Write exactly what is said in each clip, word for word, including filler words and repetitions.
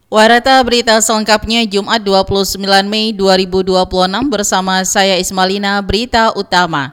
Warta berita selengkapnya Jumat dua puluh sembilan Mei dua ribu dua puluh enam bersama saya Ismalina. Berita utama.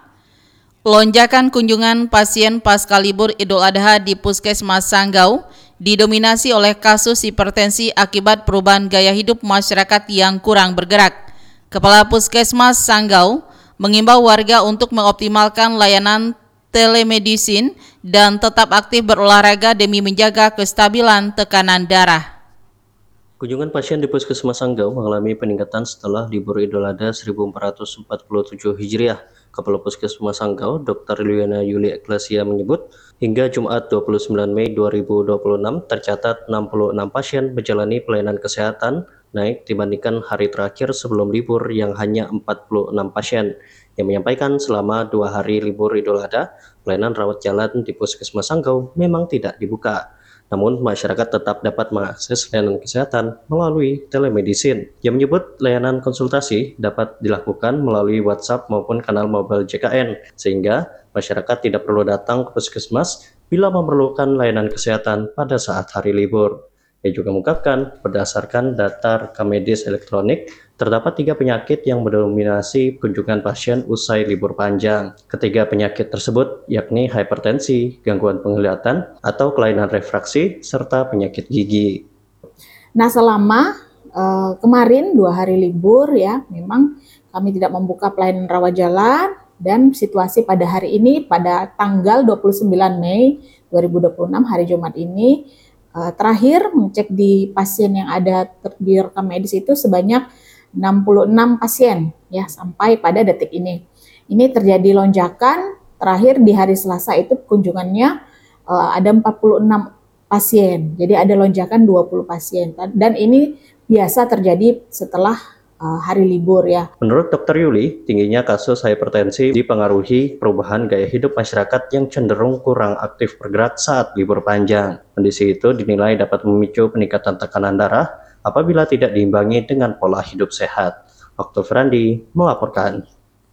Lonjakan kunjungan pasien pasca libur Idul Adha di Puskesmas Sanggau didominasi oleh kasus hipertensi akibat perubahan gaya hidup masyarakat yang kurang bergerak. Kepala Puskesmas Sanggau mengimbau warga untuk mengoptimalkan layanan telemedicine dan tetap aktif berolahraga demi menjaga kestabilan tekanan darah. Kunjungan pasien di Puskesmas Sanggau mengalami peningkatan setelah libur Idul Adha seribu empat ratus empat puluh tujuh Hijriah. Kepala Puskesmas Sanggau, Dokter Liana Yuli Eklesia menyebut, hingga Jumat dua puluh sembilan Mei dua ribu dua puluh enam tercatat enam puluh enam pasien menjalani pelayanan kesehatan, naik dibandingkan hari terakhir sebelum libur yang hanya empat puluh enam pasien. Yang menyampaikan selama dua hari libur Idul Adha, pelayanan rawat jalan di Puskesmas Sanggau memang tidak dibuka. Namun, masyarakat tetap dapat mengakses layanan kesehatan melalui telemedicine. Yang menyebut layanan konsultasi dapat dilakukan melalui WhatsApp maupun kanal mobile J K N, sehingga masyarakat tidak perlu datang ke puskesmas bila memerlukan layanan kesehatan pada saat hari libur. Ia juga mengungkapkan, berdasarkan data rekam medis elektronik, terdapat tiga penyakit yang mendominasi kunjungan pasien usai libur panjang. Ketiga penyakit tersebut yakni hipertensi, gangguan penglihatan, atau kelainan refraksi, serta penyakit gigi. Nah, selama uh, kemarin dua hari libur ya, memang kami tidak membuka pelayanan rawat jalan, dan situasi pada hari ini, pada tanggal dua puluh sembilan Mei dua ribu dua puluh enam, hari Jumat ini, Uh, terakhir mengecek di pasien yang ada di rekam medis itu sebanyak enam puluh enam pasien ya sampai pada detik ini. Ini terjadi lonjakan, terakhir di hari Selasa itu kunjungannya uh, ada empat puluh enam pasien. Jadi ada lonjakan dua puluh pasien dan ini biasa terjadi setelah hari libur ya. Menurut Dokter Yuli, tingginya kasus hipertensi dipengaruhi perubahan gaya hidup masyarakat yang cenderung kurang aktif bergerak saat libur panjang. Kondisi itu dinilai dapat memicu peningkatan tekanan darah apabila tidak diimbangi dengan pola hidup sehat. Okto Ferandi melaporkan.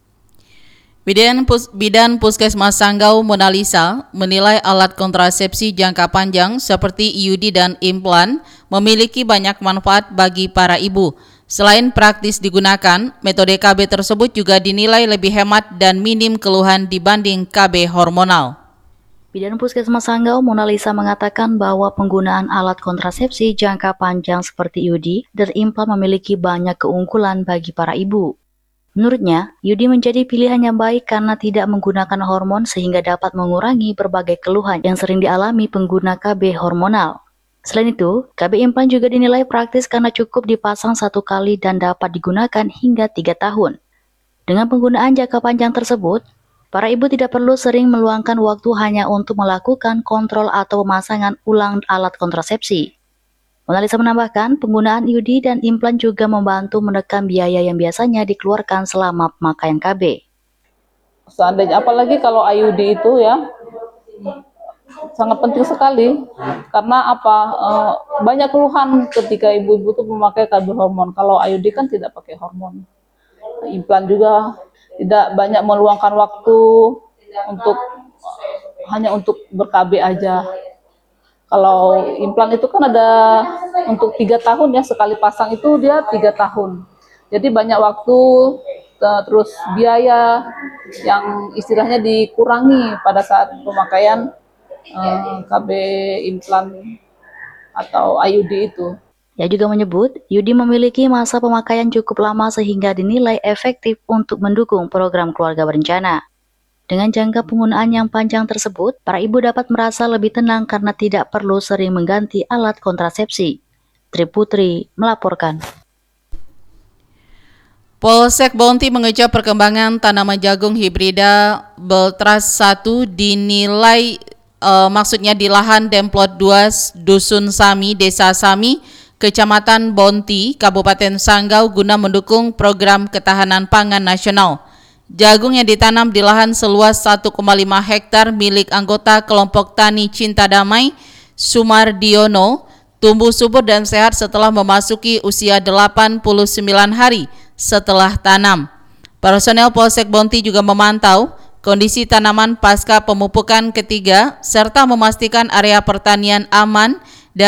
Bidan, Pus, Bidan Puskesmas Sanggau Mona Lisa menilai alat kontrasepsi jangka panjang seperti I U D dan implan memiliki banyak manfaat bagi para ibu. Selain praktis digunakan, metode K B tersebut juga dinilai lebih hemat dan minim keluhan dibanding K B hormonal. Bidan Puskesmas Sanggau Mona Lisa mengatakan bahwa penggunaan alat kontrasepsi jangka panjang seperti I U D dan implan memiliki banyak keunggulan bagi para ibu. Menurutnya, I U D menjadi pilihan yang baik karena tidak menggunakan hormon sehingga dapat mengurangi berbagai keluhan yang sering dialami pengguna K B hormonal. Selain itu, K B implan juga dinilai praktis karena cukup dipasang satu kali dan dapat digunakan hingga tiga tahun. Dengan penggunaan jangka panjang tersebut, para ibu tidak perlu sering meluangkan waktu hanya untuk melakukan kontrol atau pemasangan ulang alat kontrasepsi. Mona Lisa menambahkan, penggunaan I U D dan implan juga membantu menekan biaya yang biasanya dikeluarkan selama pemakaian K B. Seandainya, apalagi kalau I U D itu ya, sangat penting sekali karena apa e, banyak keluhan ketika ibu-ibu tuh memakai K B hormon. Kalau I U D kan tidak pakai hormon. Implan juga tidak banyak meluangkan waktu untuk hanya untuk ber-K B aja. Kalau implan itu kan ada untuk tiga tahun ya, sekali pasang itu dia tiga tahun. Jadi banyak waktu, terus biaya yang istilahnya dikurangi pada saat pemakaian K B implan atau I U D itu. Ia juga menyebut, I U D memiliki masa pemakaian cukup lama sehingga dinilai efektif untuk mendukung program keluarga berencana. Dengan jangka penggunaan yang panjang tersebut, para ibu dapat merasa lebih tenang karena tidak perlu sering mengganti alat kontrasepsi. Tri Putri melaporkan. Polsek Bonti mengecap perkembangan tanaman jagung hibrida Beltras satu dinilai Uh, maksudnya di lahan Demplot dua Dusun Sami, Desa Sami, Kecamatan Bonti, Kabupaten Sanggau guna mendukung program ketahanan pangan nasional. Jagung yang ditanam di lahan seluas satu koma lima hektar milik anggota kelompok tani Cinta Damai, Sumardiono, tumbuh subur dan sehat setelah memasuki usia delapan puluh sembilan hari setelah tanam. Personel Polsek Bonti juga memantau kondisi tanaman pasca pemupukan ketiga serta memastikan area pertanian aman